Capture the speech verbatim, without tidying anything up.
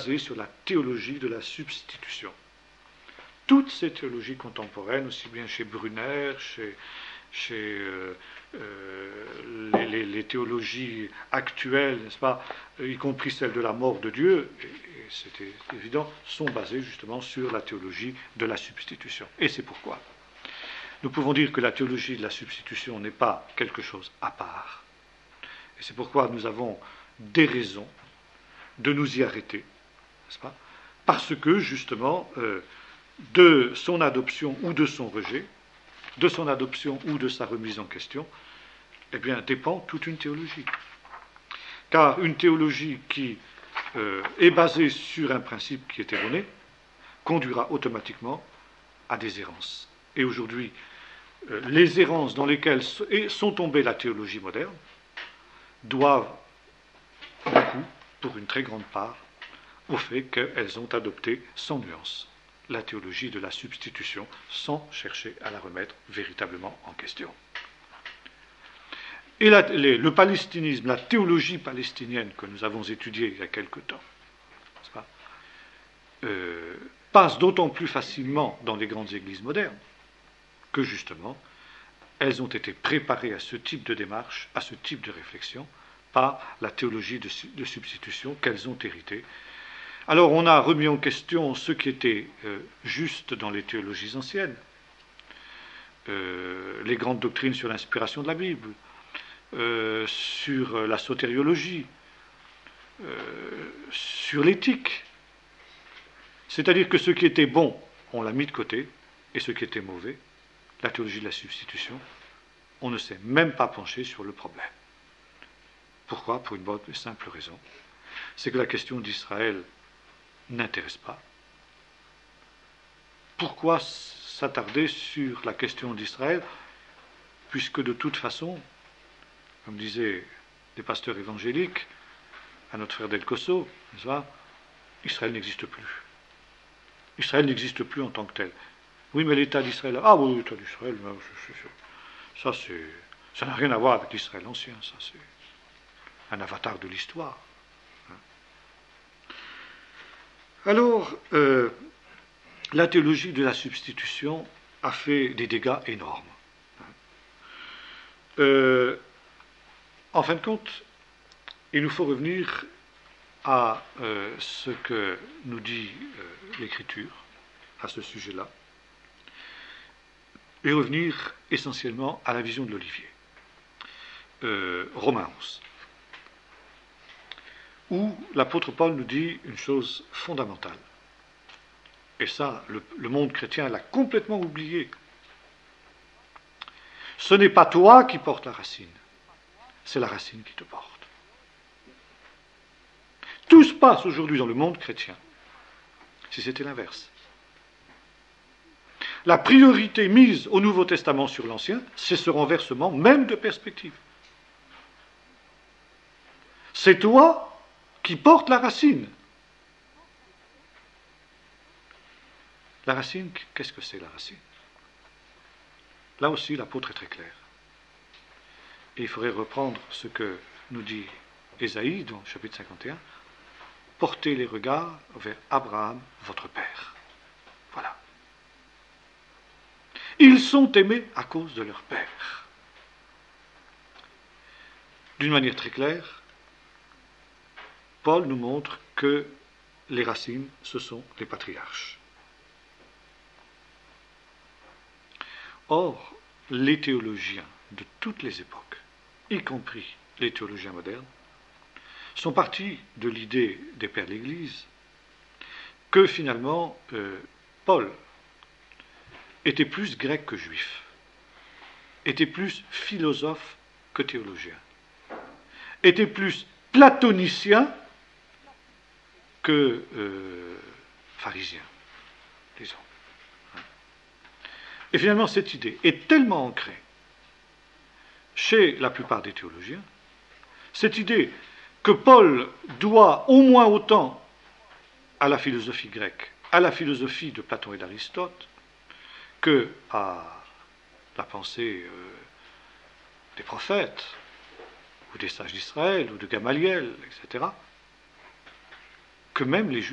basée sur la théologie de la substitution. Toutes ces théologies contemporaines, aussi bien chez Brunner, chez, chez euh, euh, les, les, les théologies actuelles, n'est-ce pas, y compris celle de la mort de Dieu, et, et c'était évident, sont basées justement sur la théologie de la substitution. Et c'est pourquoi nous pouvons dire que la théologie de la substitution n'est pas quelque chose à part. Et c'est pourquoi nous avons des raisons de nous y arrêter, n'est-ce pas? Parce que, justement, euh, de son adoption ou de son rejet, de son adoption ou de sa remise en question, eh bien, dépend toute une théologie. Car une théologie qui euh, est basée sur un principe qui est erroné conduira automatiquement à des errances. Et aujourd'hui, euh, les errances dans lesquelles sont tombées la théologie moderne doivent beaucoup, pour une très grande part, au fait qu'elles ont adopté sans nuance la théologie de la substitution, sans chercher à la remettre véritablement en question. Et la, les, le palestinisme, la théologie palestinienne que nous avons étudiée il y a quelque temps, n'est-ce pas, euh, passe d'autant plus facilement dans les grandes églises modernes que justement elles ont été préparées à ce type de démarche, à ce type de réflexion, par la théologie de, de substitution qu'elles ont héritée. Alors on a remis en question ce qui était euh, juste dans les théologies anciennes, euh, les grandes doctrines sur l'inspiration de la Bible, euh, sur la sotériologie, euh, sur l'éthique. C'est-à-dire que ce qui était bon, on l'a mis de côté, et ce qui était mauvais, la théologie de la substitution, on ne s'est même pas penché sur le problème. Pourquoi? Pour une bonne et simple raison. C'est que la question d'Israël n'intéresse pas. Pourquoi s'attarder sur la question d'Israël, puisque de toute façon, comme disaient des pasteurs évangéliques à notre frère Del Cosso, n'est-ce pas, Israël n'existe plus. Israël n'existe plus en tant que tel. Oui, mais l'État d'Israël, ah oui, l'État d'Israël, ça c'est, ça n'a rien à voir avec l'Israël ancien, ça c'est un avatar de l'histoire. Alors, euh, la théologie de la substitution a fait des dégâts énormes. Euh, en fin de compte, il nous faut revenir à euh, ce que nous dit euh, l'Écriture à ce sujet-là, et revenir essentiellement à la vision de l'olivier. Euh, Romains onze, où l'apôtre Paul nous dit une chose fondamentale. Et ça, le, le monde chrétien l'a complètement oublié. Ce n'est pas toi qui portes la racine, c'est la racine qui te porte. Tout se passe aujourd'hui dans le monde chrétien, si c'était l'inverse. La priorité mise au Nouveau Testament sur l'Ancien, c'est ce renversement même de perspective. C'est toi qui porte la racine. La racine, qu'est-ce que c'est la racine? Là aussi, l'apôtre est très clair. Et il faudrait reprendre ce que nous dit Ésaïe, dans le chapitre cinquante et un, « Portez les regards vers Abraham, votre père. » Voilà. Ils sont aimés à cause de leur père. D'une manière très claire, Paul nous montre que les racines, ce sont les patriarches. Or, les théologiens de toutes les époques, y compris les théologiens modernes, sont partis de l'idée des pères de l'Église que finalement euh, Paul était plus grec que juif, était plus philosophe que théologien, était plus platonicien que euh, pharisien, disons. Et finalement, cette idée est tellement ancrée chez la plupart des théologiens, cette idée que Paul doit au moins autant à la philosophie grecque, à la philosophie de Platon et d'Aristote, que à la pensée euh, des prophètes, ou des sages d'Israël, ou de Gamaliel, et cetera, que même les